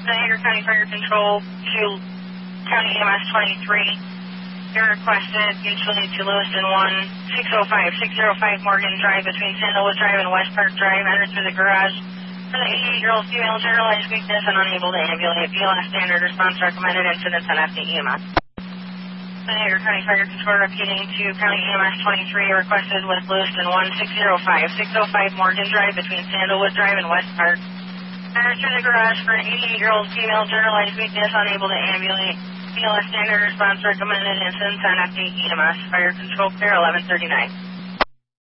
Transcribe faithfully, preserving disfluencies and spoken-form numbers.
Hager County Fire Control to County E M S twenty-three. Your requested mutually to Lewiston one six oh five, six oh five Morgan Drive between Sandalwood Drive and West Park Drive. Entered through the garage. For the eighty-eight-year-old female, generalized weakness and unable to ambulate. B L S standard response recommended. Incident ten F D E M S. Hager County Fire Control repeating to County E M S twenty-three. Requested with Lewiston one six oh five, six oh five Morgan Drive between Sandalwood Drive and West Park. Entered through the garage for an eighty-eight-year-old female, generalized weakness, unable to ambulate. B L S standard response recommended. Incident ten F D E M S. Fire Control clear eleven thirty-nine.